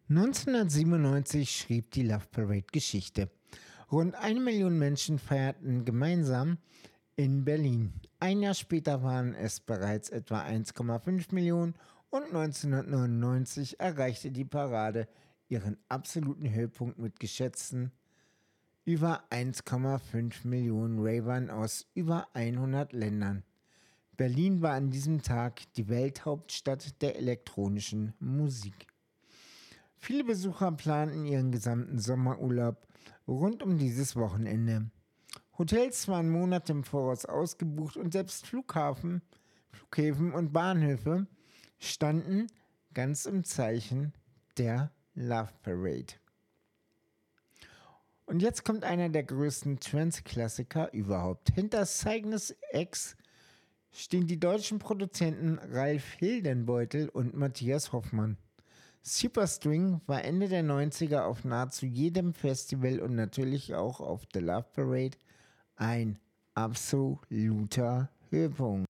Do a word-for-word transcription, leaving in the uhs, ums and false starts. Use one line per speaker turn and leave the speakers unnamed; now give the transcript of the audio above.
neunzehnhundertsiebenundneunzig schrieb die Love Parade Geschichte. Rund eine Million Menschen feierten gemeinsam in Berlin. Ein Jahr später waren es bereits etwa eins Komma fünf Millionen und neunzehnhundertneunundneunzig erreichte die Parade ihren absoluten Höhepunkt mit geschätzten über eins Komma fünf Millionen Ravern aus über hundert Ländern. Berlin war an diesem Tag die Welthauptstadt der elektronischen Musik. Viele Besucher planten ihren gesamten Sommerurlaub rund um dieses Wochenende. Hotels waren Monate im Voraus ausgebucht und selbst Flughafen, Flughäfen und Bahnhöfe standen ganz im Zeichen der Love Parade. Und jetzt kommt einer der größten Trance-Klassiker überhaupt. Hinter Cygnus X stehen die deutschen Produzenten Ralf Hildenbeutel und Matthias Hoffmann. Superstring war Ende der neunziger auf nahezu jedem Festival und natürlich auch auf der Love Parade ein absoluter Höhepunkt.